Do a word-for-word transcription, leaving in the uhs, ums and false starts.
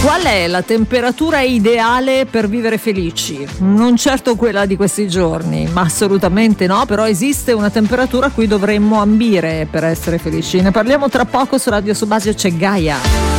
Qual è la temperatura ideale per vivere felici? Non certo quella di questi giorni, ma assolutamente no, però esiste una temperatura a cui dovremmo ambire per essere felici. Ne parliamo tra poco su Radio Subasio, c'è Gaia.